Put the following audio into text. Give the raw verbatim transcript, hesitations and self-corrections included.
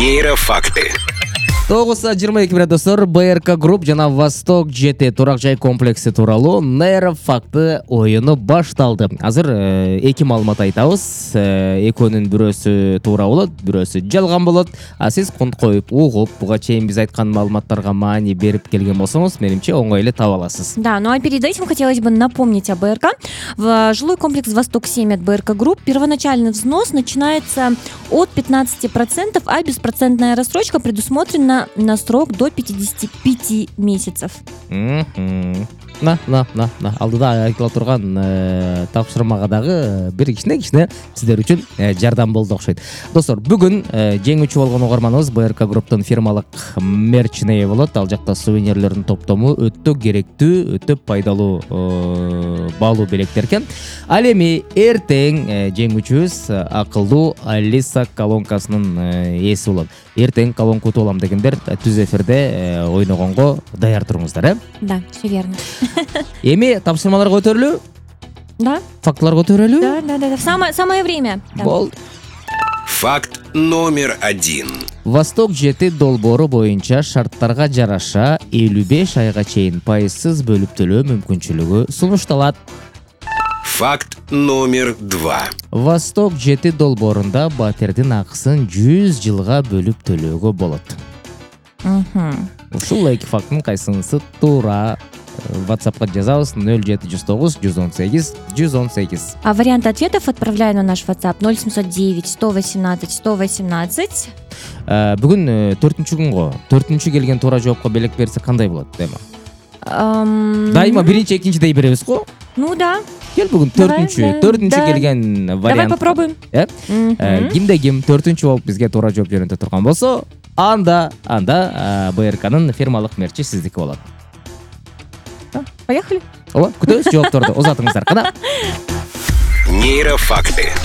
Нейрофакты. тогуз саат жыйырма эки мүнөт достор. БРК Групп жана Восток жети турак жай комплекси тууралуу нейрофакты оюну башталды. Азыр эки маалымат айтабыз. Экөөнүн бирөөсү туура болот, бирөөсү жалган болот. А сиз кунт коюп, угуп, буга чейин биз айткан маалыматтарга маани берип келген болсоңуз, менимче оңой эле таба аласыз. Да, ну а перед этим хотелось бы напомнить о БРК. В жилой комплекс Восток семь от БРК Групп первоначальный взнос начинается от пятнадцати процентов, а беспроцентная рассрочка предусмотрена на срок до пятидесяти пяти месяцев. На, на, на, на. Алдыда айтыла турган тапшырмага дагы бир кичине кичине сиздер үчүн жардам болду окшойт. Достор, бүгүн жеңүүчү болгон угарманыбыз БРК Групптун фирмалык мерчине болот. Ал жакта сувенирлердин топтому өтө керектүү, өтө пайдалуу баалуу белектер экен. Ал эми эртең жеңүүчүбүз акылдуу Алиса колонкасынын ээси болот. Эртең колонка утуп алам дегендер түз эфирде ойногонго даяр туруңуздар, э? Да, все верно. Эми тапшырмаларга өтөрүлүү? Да. Фактыларга өтөрүлүү? Да, да, да, да. Самое, самое время. Да. Болду. Факт номер один. Восток жети долбоору боюнча шарттарга жараша элүү беш айга чейин пайызсыз бөлүп төлөө мүмкүнчүлүгү сунушталат. Факт номер два. Восток жети долбоорунда батирдин акысын жүз жылга бөлүп төлөөгө болот. Ушул эки фактын кайсынысы туура? WhatsApp'ка жазабыз нөл жети жүз тогуз жүз он сегиз жүз он сегиз. А варианты ответов отправляю на наш WhatsApp ноль семьсот девять сто восемнадцать сто восемнадцать. Бүгүн төртүнчү күн го. төртүнчү келген туура жоопко белек берсе кандай болот, Дема? Дайыма биринчи, экинчи дей беребиз го. Ну да. Кел бүгүн төртүнчү, төртүнчү келген вариант. Давай попробуем. Кимде ким төртүнчү болуп бизге туура жооп жөнөтө турган болсо, анда анда БРКнын фирмалык мерчи сиздики болот. Поехали. Ооба, күтөбүз жоопторду. Узатыңыздар кана. Нейрофакты.